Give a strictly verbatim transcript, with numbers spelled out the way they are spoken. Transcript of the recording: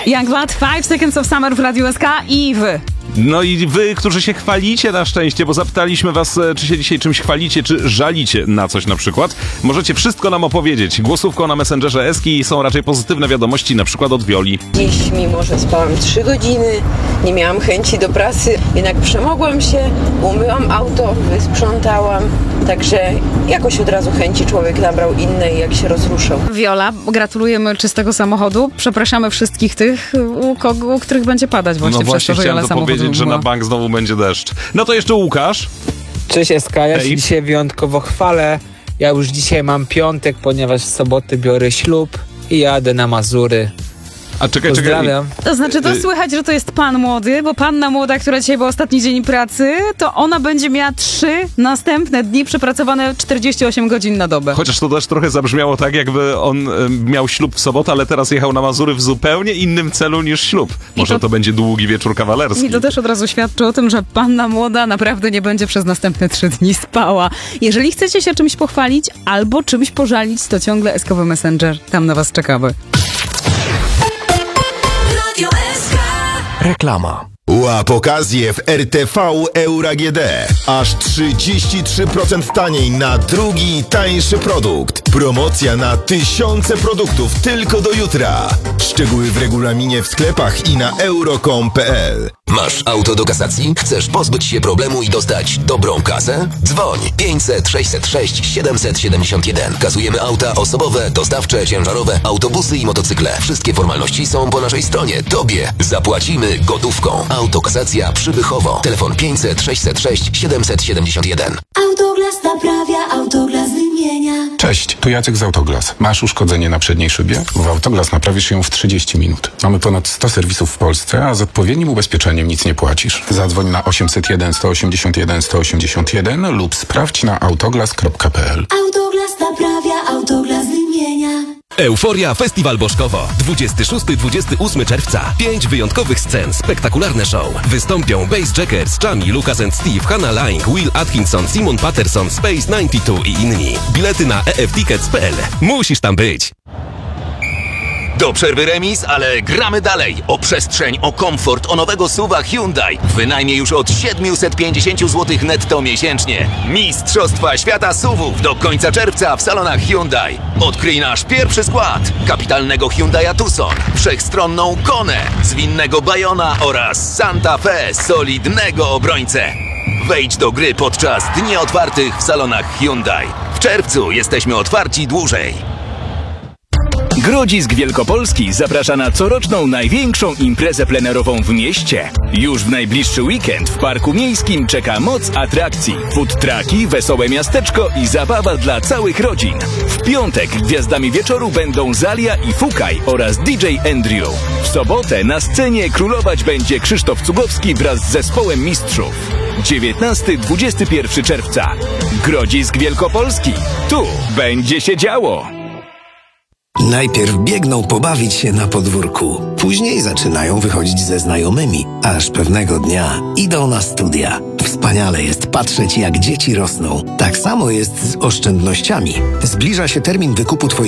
Youngblood, Five Seconds of Summer w Radiu S K i wy. No i wy, którzy się chwalicie na szczęście, bo zapytaliśmy was, czy się dzisiaj czymś chwalicie, czy żalicie na coś na przykład. Możecie wszystko nam opowiedzieć. Głosówką na Messengerze Eski są raczej pozytywne wiadomości, na przykład od Wioli. Dziś, mimo że spałam trzy godziny, nie miałam chęci do pracy, jednak przemogłam się, umyłam auto, wysprzątałam, także jakoś od razu chęci człowiek nabrał innej, jak się rozruszał. Wiola, gratulujemy czystego samochodu. Przepraszamy wszystkich tych, u, kogo, u których będzie padać właśnie, No właśnie, przez to, że chciałem Jola to powiedzieć, że na bank znowu będzie deszcz. No to jeszcze Łukasz. Cześć S K, ja Hej. się dzisiaj wyjątkowo chwalę. Ja już dzisiaj mam piątek, ponieważ w soboty biorę ślub i jadę na Mazury. A czekaj, Pozdrawiam. To znaczy, to Y- słychać, że to jest pan młody, bo panna młoda, która dzisiaj była ostatni dzień pracy, to ona będzie miała trzy następne dni przepracowane czterdzieści osiem godzin na dobę. Chociaż to też trochę zabrzmiało tak, jakby on y, miał ślub w sobotę, ale teraz jechał na Mazury w zupełnie innym celu niż ślub. Może to- to będzie długi wieczór kawalerski. I to też od razu świadczy o tym, że panna młoda naprawdę nie będzie przez następne trzy dni spała. Jeżeli chcecie się czymś pochwalić albo czymś pożalić, to ciągle Eskowy Messenger. Tam na was czekamy. Reklama. Łap okazję w R T V Euro A G D. Aż trzydzieści trzy procent taniej na drugi, tańszy produkt. Promocja na tysiące produktów tylko do jutra. Szczegóły w regulaminie w sklepach i na euro kropka com kropka p l. Masz auto do kasacji? Chcesz pozbyć się problemu i dostać dobrą kasę? Dzwoń pięćset sześćset sześć siedemset siedemdziesiąt jeden. Kasujemy auta osobowe, dostawcze, ciężarowe, autobusy i motocykle. Wszystkie formalności są po naszej stronie. Tobie zapłacimy gotówką. Autokasacja Przybychowo. Telefon pięćset sześćset sześć siedemset siedemdziesiąt jeden. Autoglas naprawia, Autoglas wymienia. Cześć, tu Jacek z Autoglas. Masz uszkodzenie na przedniej szybie? W Autoglas naprawisz ją w trzydzieści minut. Mamy ponad sto serwisów w Polsce, a z odpowiednim ubezpieczeniem nic nie płacisz. Zadzwoń na osiemset jeden sto osiemdziesiąt jeden sto osiemdziesiąt jeden lub sprawdź na autoglas kropka p l. Autoglas naprawia, Autoglas wymienia. Euforia Festiwal Bożkowo. dwudziestego szóstego do dwudziestego ósmego czerwca. Pięć wyjątkowych scen, spektakularne show. Wystąpią Bass Jackers, Chami, Lucas and Steve, Hannah Lang, Will Atkinson, Simon Patterson, Space dziewięćdziesiąt dwa i inni. Bilety na e f tickets kropka p l. Musisz tam być. Do przerwy remis, ale gramy dalej. O przestrzeń, o komfort, o nowego suwa Hyundai. Wynajmie już od siedemset pięćdziesiąt złotych netto miesięcznie. Mistrzostwa Świata suwów do końca czerwca w salonach Hyundai. Odkryj nasz pierwszy skład. Kapitalnego Hyundai'a Tucson, wszechstronną Konę, zwinnego Bayona oraz Santa Fe, solidnego obrońcę. Wejdź do gry podczas dni otwartych w salonach Hyundai. W czerwcu jesteśmy otwarci dłużej. Grodzisk Wielkopolski zaprasza na coroczną największą imprezę plenerową w mieście. Już w najbliższy weekend w Parku Miejskim czeka moc atrakcji. Food trucki, wesołe miasteczko i zabawa dla całych rodzin. W piątek gwiazdami wieczoru będą Zalia i Fukaj oraz D J Andrew. W sobotę na scenie królować będzie Krzysztof Cugowski wraz z zespołem mistrzów. dziewiętnastego do dwudziestego pierwszego czerwca. Grodzisk Wielkopolski. Tu będzie się działo. Najpierw biegną pobawić się na podwórku, później zaczynają wychodzić ze znajomymi, aż pewnego dnia idą na studia. Wspaniale jest patrzeć, jak dzieci rosną. Tak samo jest z oszczędnościami. Zbliża się termin wykupu Twojej